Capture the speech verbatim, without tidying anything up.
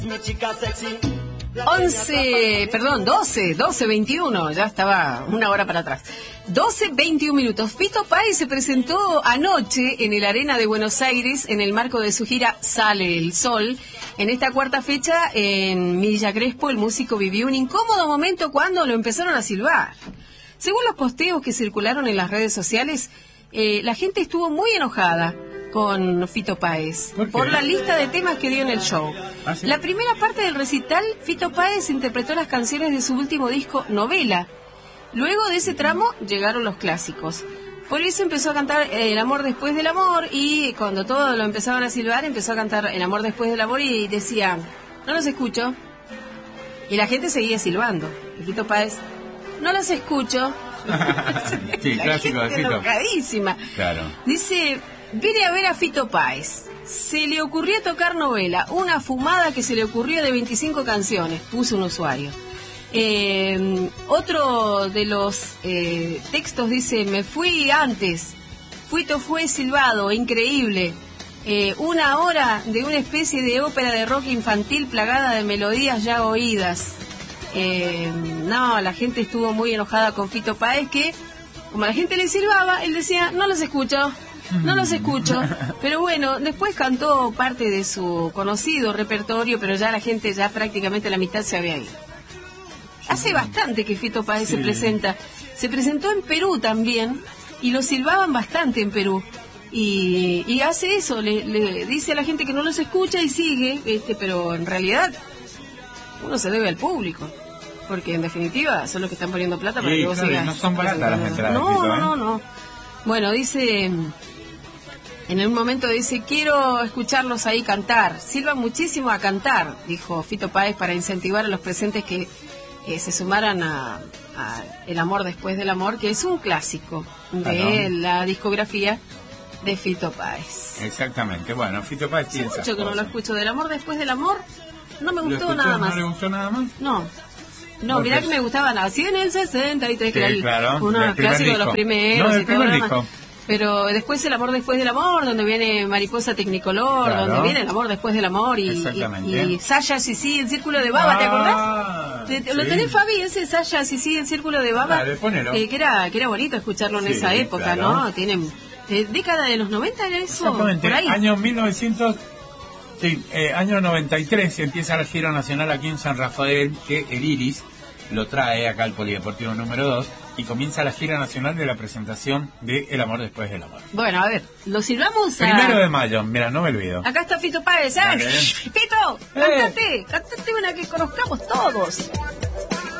once, perdón, doce, doce veintiuno, ya estaba una hora para atrás. doce veintiuno minutos. Fito Páez se presentó anoche en el Arena de Buenos Aires en el marco de su gira Sale el Sol. En esta cuarta fecha, en Villa Crespo, el músico vivió un incómodo momento cuando lo empezaron a silbar. Según los posteos que circularon en las redes sociales, eh, la gente estuvo muy enojada con Fito Páez ¿Por, por la lista de temas que dio en el show. ¿Ah, sí? La primera parte del recital, Fito Páez interpretó las canciones de su último disco, Novela. Luego de ese tramo llegaron los clásicos. Por eso empezó a cantar El amor después del amor, y cuando todos lo empezaban a silbar, empezó a cantar El amor después del amor y decía, no los escucho. Y la gente seguía silbando. Y Fito Páez, no los escucho. Sí, la clásico gente de Fito. Enojadísima. Claro. Dice, vine a ver a Fito Páez. Se le ocurrió tocar Novela, una fumada que se le ocurrió de veinticinco canciones, puso un usuario. Eh, otro de los eh, textos dice, me fui antes, Fito fue silbado, increíble, eh, una hora de una especie de ópera de rock infantil plagada de melodías ya oídas. Eh, no, la gente estuvo muy enojada con Fito Páez, que como la gente le silbaba, él decía, no los escucho, no los escucho. Pero bueno, después cantó parte de su conocido repertorio, pero ya la gente, ya prácticamente la mitad se había ido. Hace bastante que Fito Páez sí. se presenta. Se presentó en Perú también, y lo silbaban bastante en Perú. Y, y hace eso, le, le dice a la gente que no los escucha y sigue, este, pero en realidad uno se debe al público. Porque en definitiva son los que están poniendo plata para sí, que vos claro, sigas. No son baratas las entradas. No, Fito, no, ¿eh? no, no. Bueno, dice... En un momento dice, quiero escucharlos ahí cantar. Sirvan muchísimo a cantar, dijo Fito Páez, para incentivar a los presentes que eh, se sumaran a, a El amor después del amor, que es un clásico de ah, no. la discografía de Fito Páez. Exactamente, bueno, Fito Páez tiene mucho esas que cosas. no lo escucho. Del amor después del amor, no me gustó nada más. ¿No le gustó nada más? No. No, okay. Mirá que me gustaba, nací en el sesenta y tres, que sí, era el, claro, uno de los clásicos de los primeros. No, del y todo primer disco. Pero después El amor después del amor, donde viene Mariposa Tecnicolor, claro. donde viene El amor después del amor, y, y, y Saya Sisi, El círculo de baba, ah, ¿te acordás? ¿Te, te, sí. ¿Lo tenés, Fabi, ese Saya Sisi, El círculo de baba? Dale, ponelo. Eh, que, era, que era bonito escucharlo en sí, esa época, claro. ¿no? Tienen eh, década de los noventa, ¿era eso? Exactamente, por ahí. Año mil novecientos... Sí, eh, año noventa y tres empieza la gira nacional aquí en San Rafael, que el Iris lo trae acá al Polideportivo número dos, y comienza la gira nacional de la presentación de El amor después del amor. Bueno, a ver, lo silbamos a... Primero de mayo, mira, no me olvido. Acá está Fito Páez, ¿eh? Fito, cántate, cántate una que conozcamos todos.